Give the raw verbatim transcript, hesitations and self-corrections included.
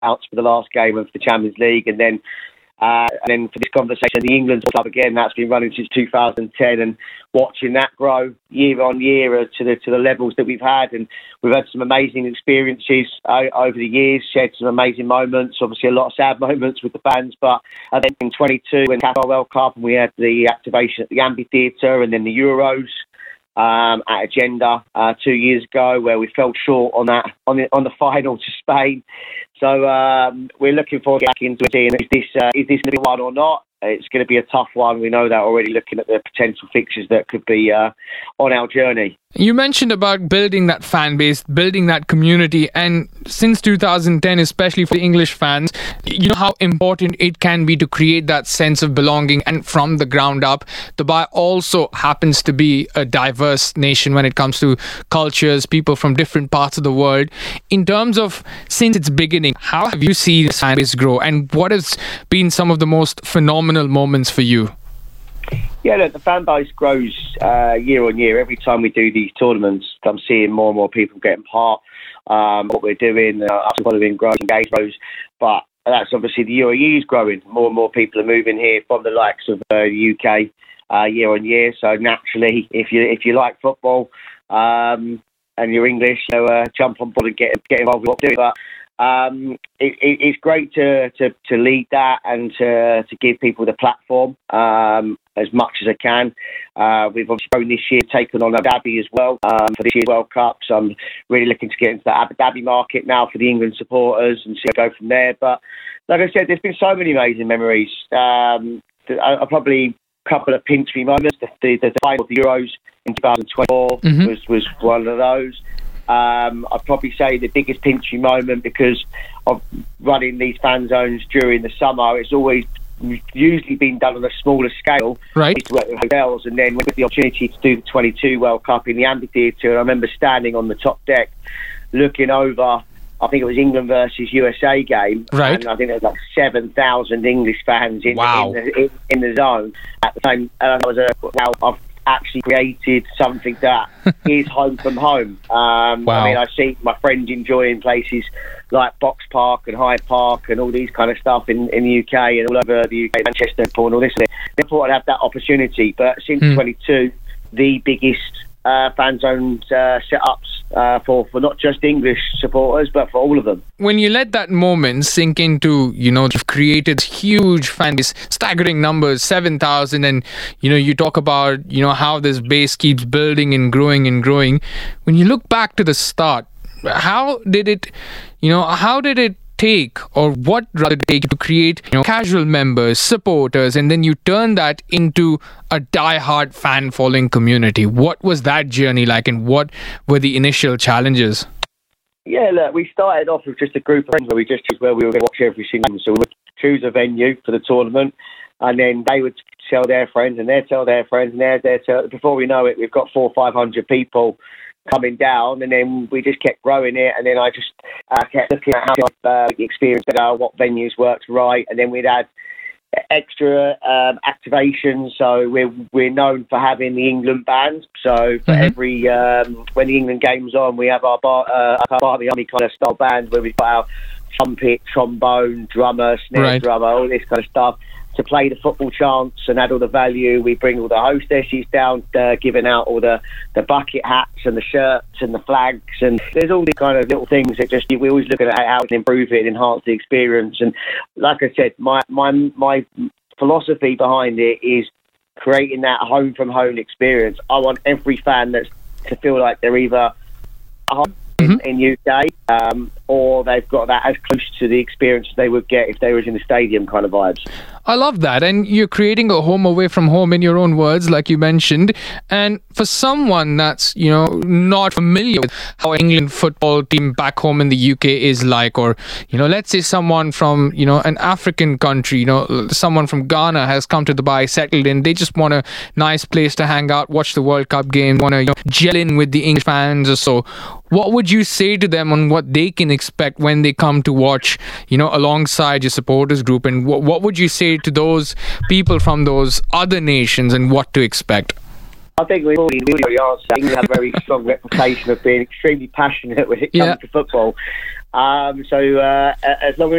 outs for the last game of the Champions League, and then uh, and then for this conversation, the England club again, that's been running since two thousand ten, and watching that grow year on year to the to the levels that we've had, and we've had some amazing experiences uh, over the years, shared some amazing moments, obviously a lot of sad moments with the fans, but uh, then in twenty-two when Qatar World Cup, and we had the activation at the amphitheatre, and then the Euros um, at Agenda uh, two years ago, where we fell short on that on the on the final to Spain. So um, we're looking forward to back into it. Is this uh, is this going to be one or not? It's going to be a tough one. We know that already, looking at the potential fixtures that could be uh, on our journey. You mentioned about building that fan base, building that community, and since two thousand ten, especially for the English fans, you know how important it can be to create that sense of belonging. And from the ground up, Dubai also happens to be a diverse nation when it comes to cultures, people from different parts of the world. In terms of, since its beginning, how have you seen this fan base grow, and what has been some of the most phenomenal moments for you? Yeah, look, the fan base grows uh, year on year. Every time we do these tournaments, I'm seeing more and more people getting part. Um, what we're doing, uh, us following grows, engage grows, but that's obviously the U A E is growing. More and more people are moving here from the likes of uh, the U K uh, year on year. So naturally, if you if you like football um, and you're English, so uh, jump on board and get get involved with what we do. But Um, it, it, it's great to, to, to lead that and to, to give people the platform um, as much as I can. Uh, we've obviously grown this year, taken on Abu Dhabi as well um, for this year's World Cup. So I'm really looking to get into the Abu Dhabi market now for the England supporters and see how go from there. But like I said, there's been so many amazing memories. Um, I, I probably a couple of pinch me moments. The, the, the final of the Euros in twenty twenty-four mm-hmm. was, was one of those. Um, I'd probably say the biggest pinchy moment, because of running these fan zones during the summer, it's always usually been done on a smaller scale. Right. To work with hotels, and then with the opportunity to do the twenty-two World Cup in the amphitheatre, and I remember standing on the top deck looking over, I think it was England versus U S A game, right. and I think there was like seven thousand English fans in, wow. in, the, in, in the zone at the time. And I was a, wow, I've actually created something that is home from home. Um, wow. I mean, I see my friends enjoying places like Box Park and Hyde Park and all these kind of stuff in, in the U K and all over the U K, Manchester, and all this. I thought I'd have that opportunity, but since hmm. twenty-two, the biggest uh, fan zones uh, setups uh, for, for not just English supporters, but for all of them. When you let that moment sink into, you know, you've created huge fan base, staggering numbers, seven thousand, and, you know, you talk about, you know, how this base keeps building and growing and growing. When you look back to the start, how did it, you know, how did it take, or what rather take to create, you know, casual members, supporters, and then you turn that into a die-hard fan following community? What was that journey like, and what were the initial challenges? Yeah, look, we started off with just a group of friends where we just chose where we were going to watch every single. So we would choose a venue for the tournament, and then they would tell their friends, and they'd tell their friends, and they'd they'd tell. Before we know it, we've got four or five hundred people coming down, and then we just kept growing it, and then I just uh, kept looking at how uh, the experience better, what venues worked right, and then we'd add extra um, activations. So we're we're known for having the England band. So for mm-hmm. every um, when the England game's on, we have our bar, uh, our Barmy Army kind of style band where we've got our trumpet, trombone, drummer, snare right. drummer, all this kind of stuff to play the football chants and add all the value. We bring all the hostesses down, uh, giving out all the, the bucket hats and the shirts and the flags, and there's all these kind of little things that just we always look at how to improve it and enhance the experience. And like I said, my my my philosophy behind it is creating that home from home experience. I want every fan that's to feel like they're either at home in, in U K um, or they've got that as close to the experience they would get if they was in the stadium kind of vibes. I love that. And you're creating a home away from home in your own words, like you mentioned. And for someone that's, you know, not familiar with how England football team back home in the U K is like, or, you know, let's say someone from, you know, an African country, you know, someone from Ghana has come to Dubai, settled in, they just want a nice place to hang out, watch the World Cup game, want to, you know, gel in with the English fans or so. What would you say to them on what they can expect when they come to watch, you know, alongside your supporters group? And what, what would you say to those people from those other nations and what to expect? I think we already knew the answer. England have a very strong reputation of being extremely passionate when it comes yeah. to football. Um, so uh, as long as